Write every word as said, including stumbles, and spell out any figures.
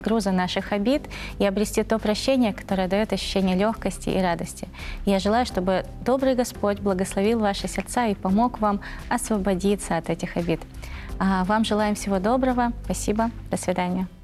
груза наших обид и обрести то прощение, которое дает ощущение легкости и радости. Я желаю, чтобы добрый Господь благословил ваши сердца и помог вам освободиться от этих обид. А вам желаем всего доброго. Спасибо. До свидания.